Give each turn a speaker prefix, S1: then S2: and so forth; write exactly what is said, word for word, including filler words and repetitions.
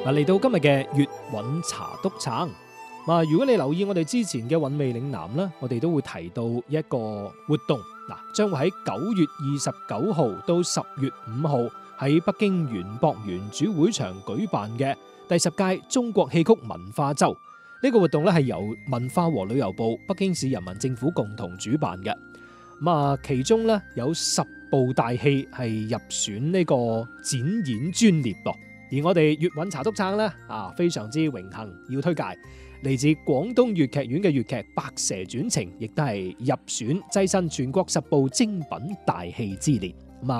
S1: 嗱，嚟到今日嘅粵韻茶督撐。嗱，如果你留意我哋之前嘅韻味嶺南啦，我哋都會提到一個活動，嗱，將會喺九月二十九號到十月五號喺北京園博園主會場舉辦嘅第十屆中國戲曲文化周。呢個活動咧係由文化和旅遊部、北京市人民政府共同主辦嘅。咁啊，其中咧有十部大戲係入選呢個展演專列噃。而我哋粵韻茶督撐咧啊，非常之榮幸要推介嚟自廣東粵劇院嘅粵劇《白蛇傳情》，亦都係入選躋身全國十部精品大戲之列。